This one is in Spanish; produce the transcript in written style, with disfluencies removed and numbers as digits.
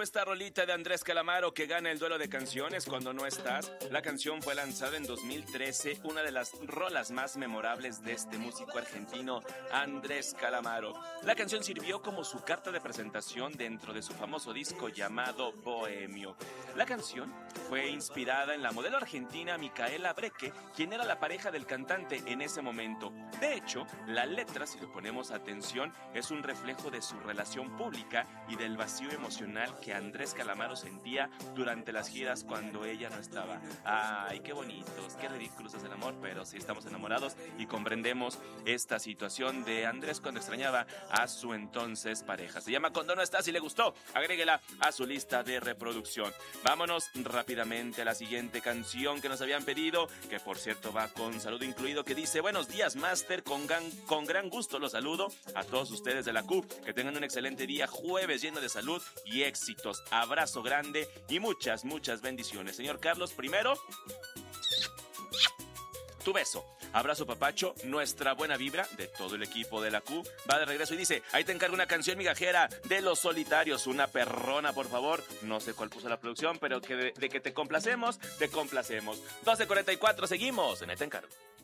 nuevo esta rolita de Andrés Calamaro que gana el duelo de canciones cuando no estás. La canción fue lanzada en 2013, una de las rolas más memorables de este músico argentino, Andrés Calamaro. La canción sirvió como su carta de presentación dentro de su famoso disco llamado Bohemio. La canción fue inspirada en la modelo argentina Micaela Breque, quien era la pareja del cantante en ese momento. De hecho, la letra, si le ponemos atención, es un reflejo de su relación pública y del vacío emocional que Andrés Calamaro sentía durante las giras cuando ella no estaba. Ay, qué bonitos, qué ridículos es el amor, pero sí estamos enamorados y comprendemos esta situación de Andrés cuando extrañaba a su entonces pareja. Se llama Cuando no estás. Si le gustó, agréguela a su lista de reproducción. Vámonos rápidamente a la siguiente canción que nos habían pedido, que por cierto va con saludo incluido, que dice: buenos días, Master, con gran gusto los saludo a todos ustedes de la Q, que tengan un excelente día, jueves lleno de salud y éxitos. Abrazo grande y muchas bendiciones. Señor Carlos, primero, tu beso. Abrazo papacho, nuestra buena vibra de todo el equipo de la Q va de regreso y dice: ahí te encargo una canción migajera de Los Solitarios, una perrona por favor. No sé cuál puso la producción, pero que de que te complacemos, te complacemos. 12:44, seguimos en Ahí te encargo.